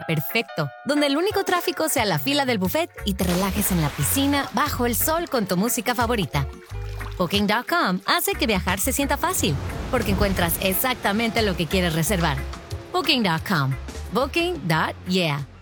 perfecto, donde el único tráfico sea la fila del buffet y te relajes en la piscina bajo el sol con tu música favorita. Booking.com hace que viajar se sienta fácil, porque encuentras exactamente lo que quieres reservar. Booking.com. Booking.yeah.